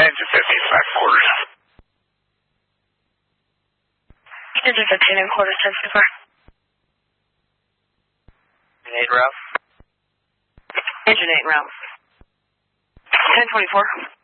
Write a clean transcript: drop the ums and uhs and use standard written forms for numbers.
Engine 15, 5 quarters. Engine 15 and quarters, 1024. 8 route. Engine 8 route. 1024.